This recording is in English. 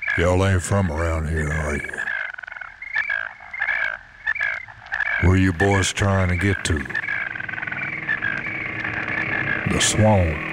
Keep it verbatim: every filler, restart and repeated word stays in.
Y'all ain't from around here, are you? Where you boys trying to get to? The swamp.